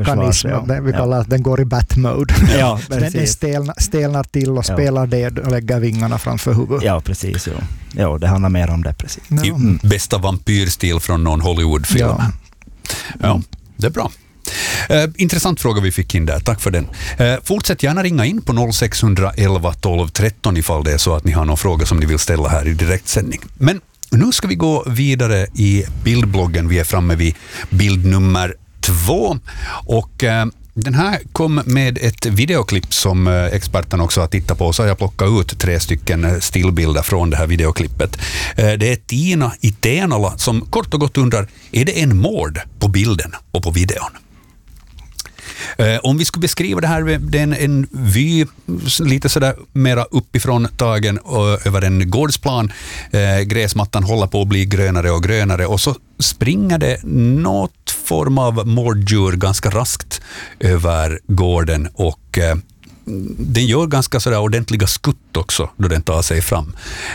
mekanism. Vi kallar att den går i bat-mode. Ja, den stelnar till och spelar det och lägger vingarna framför huvudet. Ja, precis. Ja, det handlar mer om det, precis. I bästa vampyrstil från någon Hollywoodfilm. Ja, det är bra. Intressant fråga vi fick in där, tack för den. Fortsätt gärna ringa in på 0611 12 13 ifall det är så att ni har någon fråga som ni vill ställa här i direktsändning. Men nu ska vi gå vidare i bildbloggen. Vi är framme vid bild nummer 2 och den här kom med ett videoklipp som experten också har tittat på, så har jag plockat ut 3 stycken stillbilder från det här videoklippet. Det är Tina i Tenala som kort och gott undrar, är det en mord på bilden och på videon? Om vi skulle beskriva det här, det är en vy lite sådär mera uppifrån tagen över en gårdsplan. Gräsmattan håller på att bli grönare och grönare och så springer det något form av morddjur ganska raskt över gården och den gör ganska sådär ordentliga skutt också då den tar sig fram.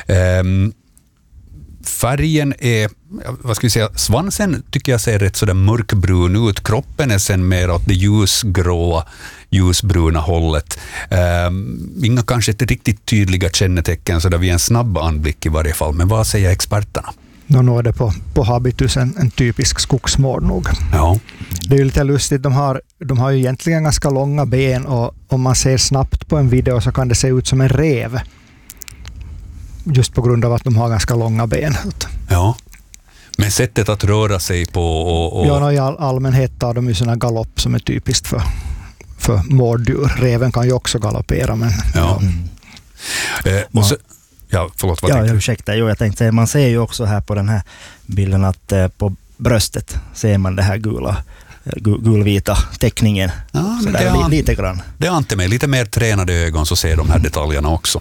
Färgen är, vad ska vi säga, svansen tycker jag ser rätt sådär mörkbrun ut. Kroppen är sen mer åt det ljusgråa, ljusbruna hållet. Inga kanske inte riktigt tydliga kännetecken så där vid en snabb anblick i varje fall. Men vad säger experterna? Nu är det på habitus en typisk skogsmord nog. Ja. Det är ju lite lustigt, de har ju egentligen ganska långa ben och om man ser snabbt på en video så kan det se ut som en rev. Just på grund av att de har ganska långa ben. Ja, men sättet att röra sig på och... Ja, i allmänhet tar de ju sådana galopp som är typiskt för morddjur. Reven kan ju också galoppera, men... Ja. Och så, förlåt, vad tänkte du? Ursäkta, jag tänkte säga, man ser ju också här på den här bilden att på bröstet ser man det här gulvita teckningen. Ja, så där lite grann. Det är inte med lite mer tränade ögon så ser de här detaljerna också.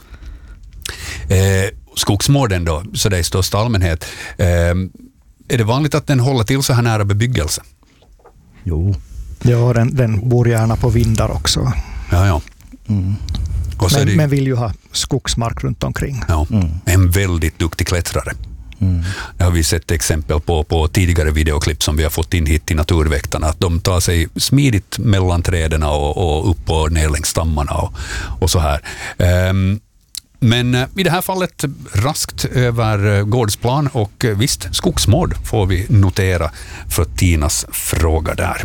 Skogsmorden då, så det är i största allmänhet. Är det vanligt att den håller till så här nära bebyggelse? Jo. Ja, den bor gärna på vindar också. Ja. Och så men vill ju ha skogsmark runt omkring. Ja, en väldigt duktig klättrare. Det har vi sett exempel på tidigare videoklipp som vi har fått in hit till Naturväktarna, att de tar sig smidigt mellan träden och upp och ner längs stammarna och så här. Men i det här fallet raskt över gårdsplan och visst, skogsmord får vi notera för Tinas fråga där.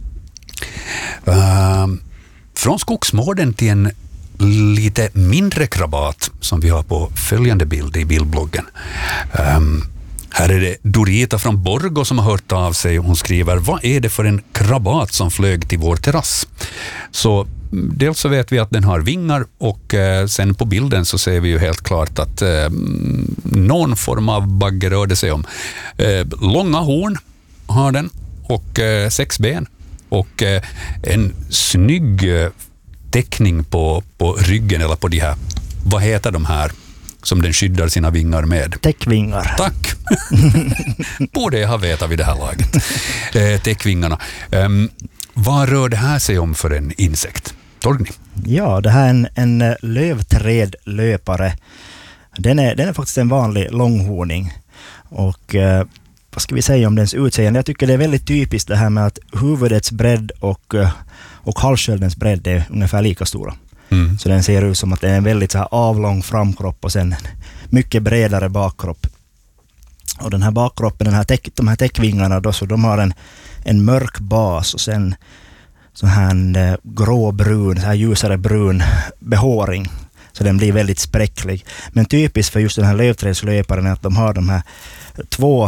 Från skogsmorden till en lite mindre krabat som vi har på följande bild i bildbloggen. Här är det Dorita från Borgå som har hört av sig. Hon skriver, vad är det för en krabat som flög till vår terrass? Så dels så vet vi att den har vingar och sen på bilden så ser vi ju helt klart att någon form av bagge rör det sig om. Långa horn har den och 6 ben och en snygg teckning på ryggen eller på de här, vad heter de här som den skyddar sina vingar med? Täckvingar. Tack! Borde jag ha vetat vid det här laget. Täckvingarna. Vad rör det här sig om för en insekt? Torgny? Ja, det här är en lövträdlöpare. Den är faktiskt en vanlig långhorning. Och vad ska vi säga om dens utseende? Jag tycker det är väldigt typiskt det här med att huvudets bredd och halssköldens bredd är ungefär lika stora. Så den ser ut som att det är en väldigt så här avlång framkropp och sen mycket bredare bakkropp. Och den här bakkroppen, de här täckvingarna då, så de har en mörk bas och sen så här gråbrun, så här ljusare brun behåring. Så den blir väldigt spräcklig. Men typiskt för just den här lövträdslöparen är att de har de här två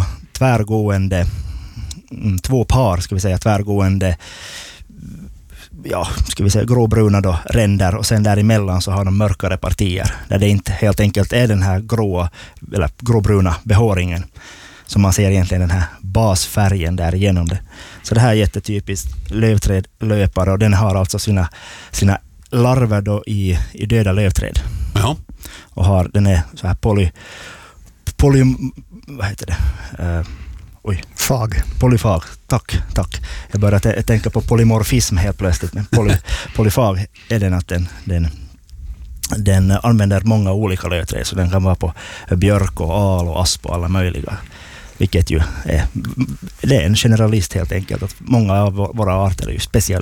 par, ska vi säga, tvärgående, ja, ska vi säga gråbruna då, ränder, och sen däremellan så har de mörkare partier där det inte helt enkelt är den här gråbruna behåringen som man ser egentligen den här basfärgen där igenom det. Så det här är jättetypiskt lövträdlöpare och den har alltså sina larver då i döda lövträd. Ja. Och den är så här vad heter det? Polyfag. Tack. Jag började tänka på polymorfism helt plötsligt, men polyfag är den att den använder många olika lövträd, så den kan vara på björk och al och asp och alla möjliga. Vilket ju det är en generalist helt enkelt, att många av våra arter är ju